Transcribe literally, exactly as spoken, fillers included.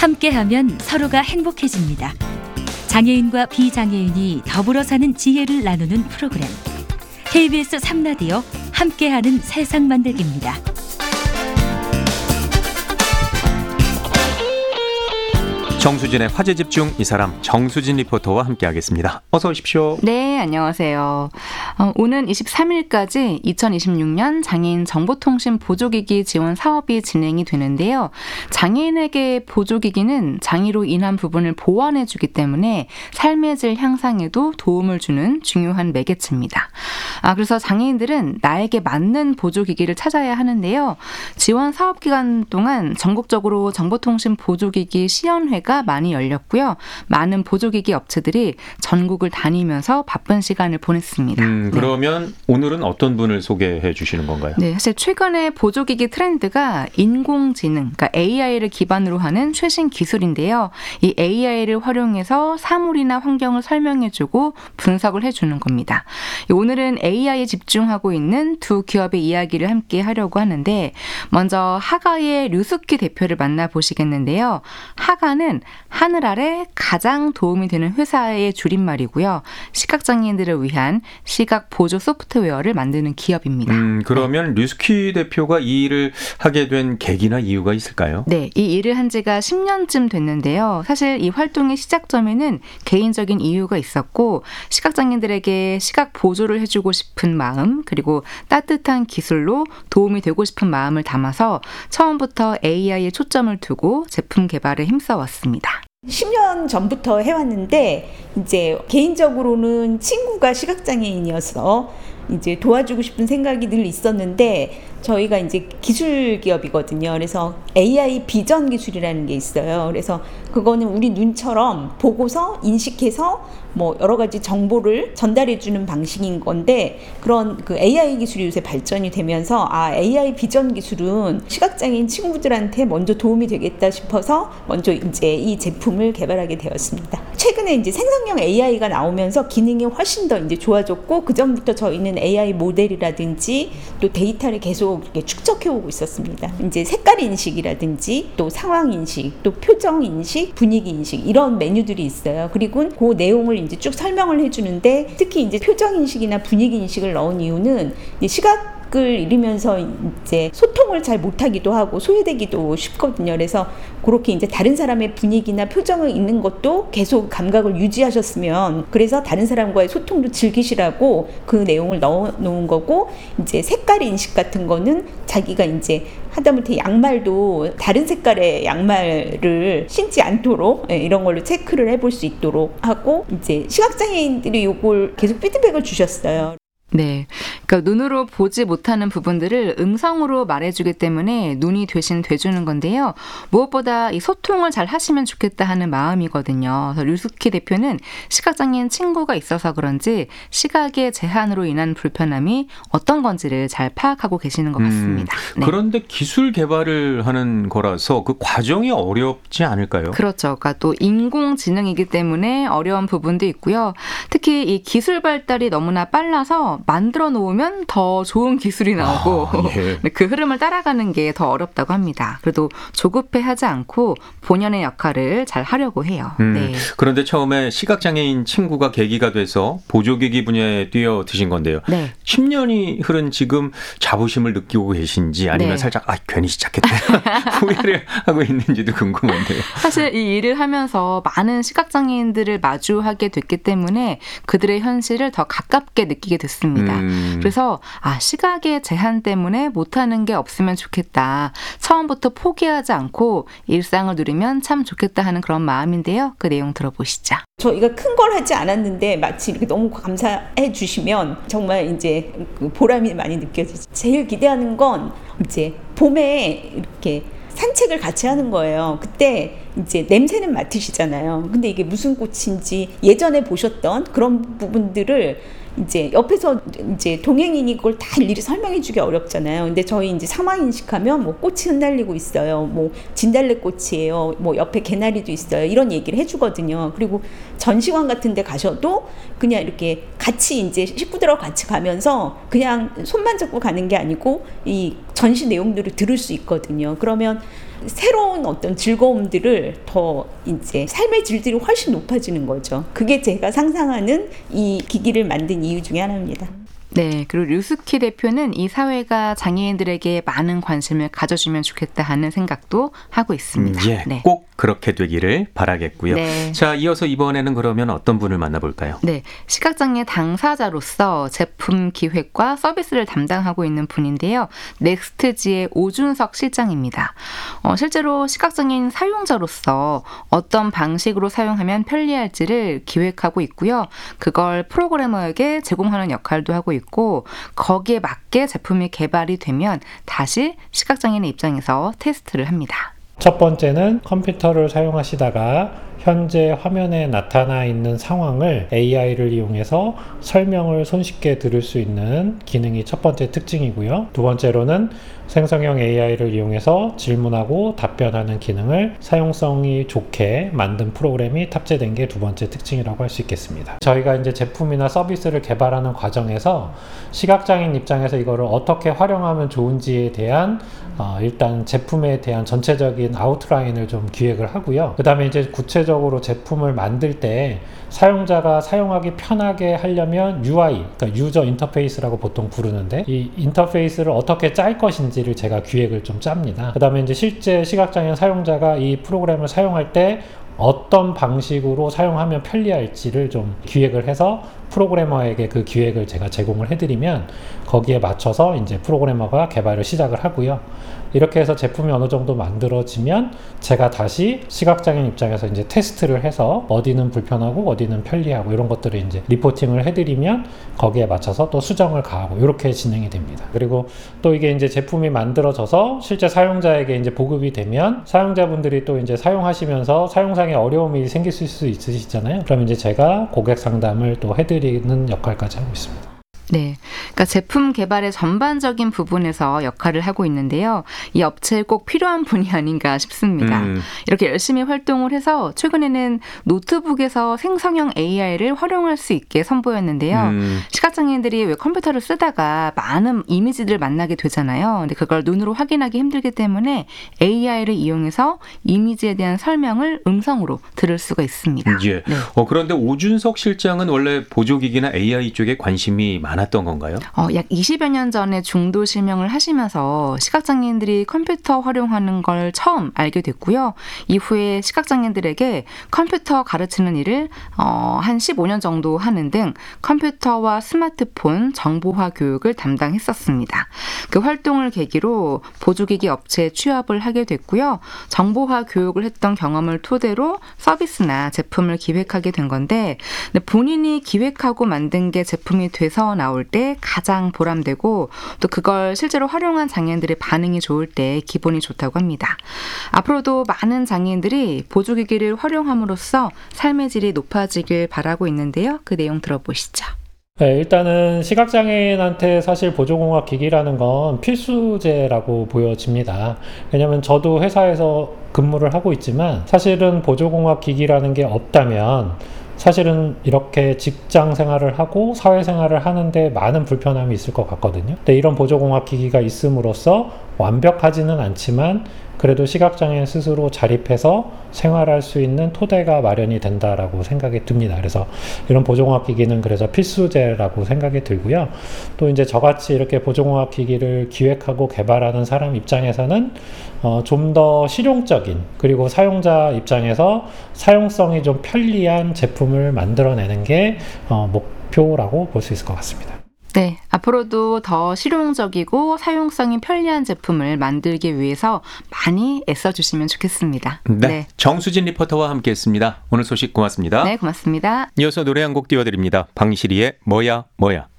함께하면 서로가 행복해집니다. 장애인과 비장애인이 더불어 사는 지혜를 나누는 프로그램. 케이비에스 삼 라디오 함께하는 세상 만들기입니다. 정수진의 화제집중, 이 사람 정수진 리포터와 함께하겠습니다. 어서 오십시오. 네, 안녕하세요. 어, 오는 이십삼 일까지 이천이십육 년 장애인 정보통신 보조기기 지원 사업이 진행이 되는데요. 장애인에게 보조기기는 장애로 인한 부분을 보완해주기 때문에 삶의 질 향상에도 도움을 주는 중요한 매개체입니다. 아, 그래서 장애인들은 나에게 맞는 보조기기를 찾아야 하는데요. 지원 사업 기간 동안 전국적으로 정보통신 보조기기 시연회가 많이 열렸고요. 많은 보조기기 업체들이 전국을 다니면서 바쁜 시간을 보냈습니다. 음, 그러면 네. 오늘은 어떤 분을 소개해 주시는 건가요? 네, 사실 최근에 보조기기 트렌드가 인공지능, 그러니까 에이아이를 기반으로 하는 최신 기술인데요. 이 에이아이를 활용해서 사물이나 환경을 설명해주고 분석을 해주는 겁니다. 오늘은 에이아이에 집중하고 있는 두 기업의 이야기를 함께 하려고 하는데, 먼저 하가의 류스키 대표를 만나보시겠는데요. 하가는 하늘 아래 가장 도움이 되는 회사의 줄임말이고요. 시각장애인들을 위한 시각 보조 소프트웨어를 만드는 기업입니다. 음, 그러면 네. 류스키 대표가 이 일을 하게 된 계기나 이유가 있을까요? 네, 이 일을 한 지가 십 년쯤 됐는데요. 사실 이 활동의 시작점에는 개인적인 이유가 있었고, 시각장애인들에게 시각 보조를 해주고 싶은 마음, 그리고 따뜻한 기술로 도움이 되고 싶은 마음을 담아서 처음부터 에이아이에 초점을 두고 제품 개발에 힘써왔습니다. 십 년 전부터 해왔는데, 이제 개인적으로는 친구가 시각장애인이어서 이제 도와주고 싶은 생각이 늘 있었는데, 저희가 이제 기술 기업이거든요. 그래서 에이아이 비전 기술이라는 게 있어요. 그래서 그거는 우리 눈처럼 보고서 인식해서 뭐 여러 가지 정보를 전달해 주는 방식인 건데, 그런 그 에이아이 기술이 요새 발전이 되면서 아, 에이아이 비전 기술은 시각장애인 친구들한테 먼저 도움이 되겠다 싶어서 먼저 이제 이 제품을 개발하게 되었습니다. 최근에 이제 생성형 에이아이가 나오면서 기능이 훨씬 더 이제 좋아졌고, 그 전부터 저희는 에이아이 모델이라든지 또 데이터를 계속 이렇게 축적해 오고 있었습니다. 이제 색깔 인식이라든지 또 상황 인식, 또 표정 인식, 분위기 인식, 이런 메뉴들이 있어요. 그리고 그 내용을 이제 쭉 설명을 해주는데, 특히 이제 표정 인식이나 분위기 인식을 넣은 이유는 이제 시각 을 잃으면서 이제 소통을 잘 못하기도 하고 소외되기도 쉽거든요. 그래서 그렇게 이제 다른 사람의 분위기나 표정을 읽는 것도 계속 감각을 유지하셨으면, 그래서 다른 사람과의 소통도 즐기시라고 그 내용을 넣어 놓은 거고, 이제 색깔 인식 같은 거는 자기가 이제 하다못해 양말도 다른 색깔의 양말을 신지 않도록 이런 걸로 체크를 해볼 수 있도록 하고, 이제 시각장애인들이 요걸 계속 피드백을 주셨어요. 네, 그러니까 눈으로 보지 못하는 부분들을 음성으로 말해주기 때문에 눈이 대신 돼주는 건데요. 무엇보다 이 소통을 잘 하시면 좋겠다 하는 마음이거든요. 그래서 류스키 대표는 시각장애인 친구가 있어서 그런지 시각의 제한으로 인한 불편함이 어떤 건지를 잘 파악하고 계시는 것 같습니다. 음, 네. 그런데 기술 개발을 하는 거라서 그 과정이 어렵지 않을까요? 그렇죠. 그러니까 또 인공지능이기 때문에 어려운 부분도 있고요. 특히 이 기술 발달이 너무나 빨라서 만들어 놓으면 더 좋은 기술이 나오고 아, 예. 그 흐름을 따라가는 게 더 어렵다고 합니다. 그래도 조급해하지 않고 본연의 역할을 잘 하려고 해요. 음, 네. 그런데 처음에 시각장애인 친구가 계기가 돼서 보조기기 분야에 뛰어드신 건데요. 네. 십 년이 흐른 지금 자부심을 느끼고 계신지, 아니면 네. 살짝 아 괜히 시작했다 후회를 하고 있는지도 궁금한데요. 사실 이 일을 하면서 많은 시각장애인들을 마주하게 됐기 때문에 그들의 현실을 더 가깝게 느끼게 됐습니다. 음. 그래서 아, 시각의 제한 때문에 못하는 게 없으면 좋겠다. 처음부터 포기하지 않고 일상을 누리면 참 좋겠다 하는 그런 마음인데요. 그 내용 들어보시죠. 저희가 큰 걸 하지 않았는데 마치 이렇게 너무 감사해 주시면 정말 이제 보람이 많이 느껴지죠. 제일 기대하는 건 이제 봄에 이렇게 산책을 같이 하는 거예요. 그때 이제 냄새는 맡으시잖아요. 근데 이게 무슨 꽃인지 예전에 보셨던 그런 부분들을 이제 옆에서 이제 동행인이 그걸 다 일일이 설명해 주기 어렵잖아요. 근데 저희 이제 상황 인식하면 뭐 꽃이 흩날리고 있어요. 뭐 진달래 꽃이에요. 뭐 옆에 개나리도 있어요. 이런 얘기를 해주거든요. 그리고 전시관 같은 데 가셔도 그냥 이렇게 같이 이제 식구들하고 같이 가면서 그냥 손만 잡고 가는 게 아니고 이 전시 내용들을 들을 수 있거든요. 그러면 새로운 어떤 즐거움들을 더 이제 삶의 질들이 훨씬 높아지는 거죠. 그게 제가 상상하는 이 기기를 만든 이유 중에 하나입니다. 네, 그리고 류스키 대표는 이 사회가 장애인들에게 많은 관심을 가져주면 좋겠다 하는 생각도 하고 있습니다. 음, 예, 네. 꼭 그렇게 되기를 바라겠고요. 네. 자, 이어서 이번에는 그러면 어떤 분을 만나볼까요? 네, 시각장애 당사자로서 제품 기획과 서비스를 담당하고 있는 분인데요. 넥스트지의 오준석 실장입니다. 어, 실제로 시각장애인 사용자로서 어떤 방식으로 사용하면 편리할지를 기획하고 있고요. 그걸 프로그래머에게 제공하는 역할도 하고 있고 거기에 맞게 제품이 개발이 되면 다시 시각장애인의 입장에서 테스트를 합니다. 첫 번째는 컴퓨터를 사용하시다가 현재 화면에 나타나 있는 상황을 에이아이를 이용해서 설명을 손쉽게 들을 수 있는 기능이 첫 번째 특징이고요. 두 번째로는 생성형 에이아이를 이용해서 질문하고 답변하는 기능을 사용성이 좋게 만든 프로그램이 탑재된 게 두 번째 특징이라고 할 수 있겠습니다. 저희가 이제 제품이나 서비스를 개발하는 과정에서 시각장애인 입장에서 이거를 어떻게 활용하면 좋은지에 대한 어, 일단 제품에 대한 전체적인 아웃라인을 좀 기획을 하고요. 그 다음에 이제 구체적으로 제품을 만들 때 사용자가 사용하기 편하게 하려면 유아이, 그러니까 유저 인터페이스라고 보통 부르는데 이 인터페이스를 어떻게 짤 것인지를 제가 기획을 좀 짭니다. 그 다음에 이제 실제 시각장애인 사용자가 이 프로그램을 사용할 때 어떤 방식으로 사용하면 편리할지를 좀 기획을 해서 프로그래머에게 그 기획을 제가 제공을 해드리면 거기에 맞춰서 이제 프로그래머가 개발을 시작을 하고요. 이렇게 해서 제품이 어느 정도 만들어지면 제가 다시 시각장애인 입장에서 이제 테스트를 해서 어디는 불편하고 어디는 편리하고 이런 것들을 이제 리포팅을 해드리면 거기에 맞춰서 또 수정을 가하고 이렇게 진행이 됩니다. 그리고 또 이게 이제 제품이 만들어져서 실제 사용자에게 이제 보급이 되면 사용자분들이 또 이제 사용하시면서 사용상의 어려움이 생길 수 있으시잖아요. 그럼 이제 제가 고객 상담을 또 해드리는 역할까지 하고 있습니다. 네, 그러니까 제품 개발의 전반적인 부분에서 역할을 하고 있는데요. 이 업체에 꼭 필요한 분이 아닌가 싶습니다. 음. 이렇게 열심히 활동을 해서 최근에는 노트북에서 생성형 에이아이를 활용할 수 있게 선보였는데요. 음. 시각장애인들이 왜 컴퓨터를 쓰다가 많은 이미지들을 만나게 되잖아요. 근데 그걸 눈으로 확인하기 힘들기 때문에 에이아이를 이용해서 이미지에 대한 설명을 음성으로 들을 수가 있습니다. 예. 네. 어, 그런데 오준석 실장은 원래 보조기기나 에이아이 쪽에 관심이 많 많았던 건가요? 어, 약 이십여 년 전에 중도 실명을 하시면서 시각장애인들이 컴퓨터 활용하는 걸 처음 알게 됐고요. 이후에 시각장애인들에게 컴퓨터 가르치는 일을 어, 한 십오 년 정도 하는 등 컴퓨터와 스마트폰 정보화 교육을 담당했었습니다. 그 활동을 계기로 보조기기 업체에 취업을 하게 됐고요. 정보화 교육을 했던 경험을 토대로 서비스나 제품을 기획하게 된 건데 본인이 기획하고 만든 게 제품이 돼서 나올 때 가장 보람되고 또 그걸 실제로 활용한 장애인들의 반응이 좋을 때 기분이 좋다고 합니다. 앞으로도 많은 장애인들이 보조기기를 활용함으로써 삶의 질이 높아지길 바라고 있는데요. 그 내용 들어보시죠. 네, 일단은 시각장애인한테 사실 보조공학 기기라는 건 필수제라고 보여집니다. 왜냐하면 저도 회사에서 근무를 하고 있지만 사실은 보조공학 기기라는 게 없다면 사실은 이렇게 직장 생활을 하고 사회 생활을 하는데 많은 불편함이 있을 것 같거든요. 근데 이런 보조공학 기기가 있음으로써 완벽하지는 않지만 그래도 시각장애인 스스로 자립해서 생활할 수 있는 토대가 마련이 된다라고 생각이 듭니다. 그래서 이런 보조공학 기기는 그래서 필수제라고 생각이 들고요. 또 이제 저같이 이렇게 보조공학 기기를 기획하고 개발하는 사람 입장에서는 어, 좀 더 실용적인 그리고 사용자 입장에서 사용성이 좀 편리한 제품을 만들어내는 게 어, 목표라고 볼 수 있을 것 같습니다. 네, 앞으로도 더 실용적이고 사용성이 편리한 제품을 만들기 위해서 많이 애써주시면 좋겠습니다. 네, 네. 정수진 리포터와 함께했습니다. 오늘 소식 고맙습니다. 네, 고맙습니다. 이어서 노래 한 곡 띄워드립니다. 방시리의 뭐야 뭐야.